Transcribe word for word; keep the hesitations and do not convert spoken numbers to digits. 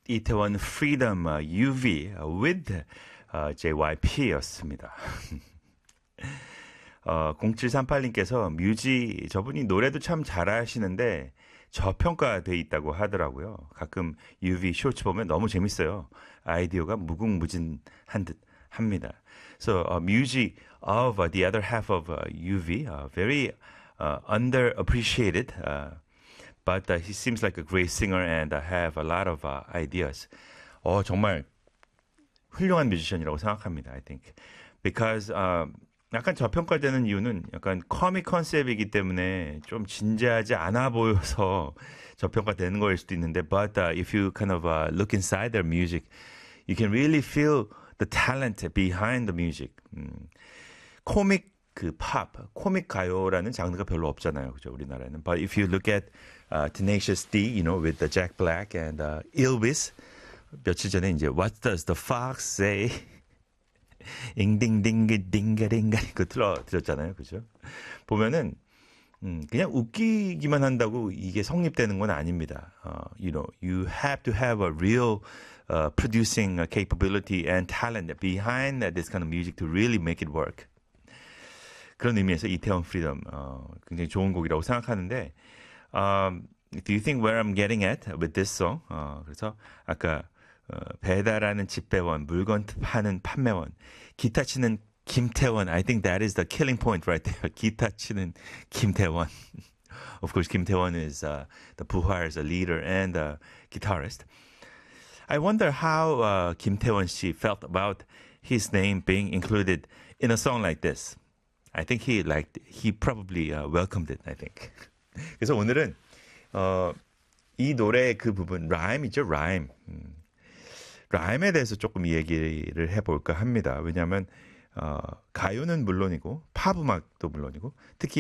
이태원 Freedom uh, 유비 uh, with uh, 제이와이피였습니다. 어, 공칠삼팔님께서 뮤지 저분이 노래도 참 잘하시는데 저평가돼 있다고 하더라고요. 가끔 유비 쇼츠 보면 너무 재밌어요. 아이디어가 무궁무진한 듯 합니다. So uh, music of uh, the other half of uh, 유비 uh, very uh, underappreciated uh, but uh, he seems like a great singer and uh, have a lot of uh, ideas. 어, 정말 훌륭한 뮤지션이라고 생각합니다. I think because uh, 약간 저평가되는 이유는 약간 코믹 컨셉이기 때문에 좀 진지하지 않아 보여서 저평가되는 거일 수도 있는데 but uh, if you kind of uh, look inside their music you can really feel the talent behind the music. 음, 코믹 그 팝, 코믹 가요라는 장르가 별로 없잖아요. 그죠? 우리나라에는. But if you look at uh, Tenacious D, you know, with the Jack Black and uh, Elvis 며칠 전에 이제 What does the fox say? 잉딩딩딩가딩가 이거 틀어 드렸잖아요. 그죠? 보면은 음, 그냥 웃기기만 한다고 이게 성립되는 건 아닙니다. Uh, you know, you have to have a real uh, producing capability and talent behind this kind of music to really make it work. 그런 의미에서 이태원 프리덤 어, 굉장히 좋은 곡이라고 생각하는데 um, Do you think where I'm getting at with this song? 어, 그래서 아까 어, 배달하는 집배원, 물건 파는 판매원, 기타 치는 김태원. I think that is the killing point right there. 기타 치는 김태원. Of course, Kim Tae-won is uh, the Buhar's leader and uh, guitarist. I wonder how uh, Kim Tae-won she felt about his name being included in a song like this. I think he liked, he probably uh, welcomed it, I think. 그래서 오늘은 어, 이 노래의 그 부분, 라임이죠, 라임. 음, 라임에 대해서 조금 얘기를 해볼까 합니다. 왜냐하면 어, 가요는 물론이고 팝 음악도 물론이고 특히